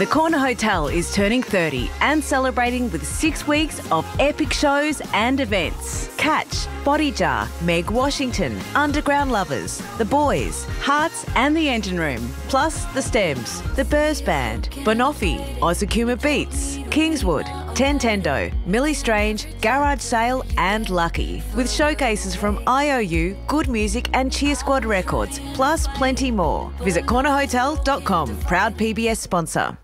The Corner Hotel is turning 30 and celebrating with 6 weeks of epic shows and events. Catch Body Jar, Meg Washington, Underground Lovers, The Boys, Hearts and the Engine Room, plus The Stems, The Burrs Band, Bonoffee, Ozakuma Beats, Kingswood, Tentendo, Millie Strange, Garage Sale and Lucky, with showcases from IOU, Good Music and Cheer Squad Records, plus plenty more. Visit cornerhotel.com, proud PBS sponsor.